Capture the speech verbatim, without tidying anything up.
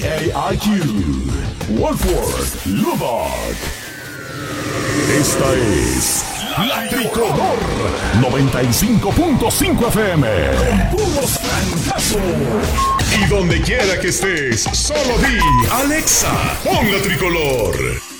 A I Q, Wolford, Lubbock. Esta es La Tricolor noventa y cinco punto cinco F M. Con puros francazos. Y donde quiera que estés, solo di Alexa, pon La Tricolor.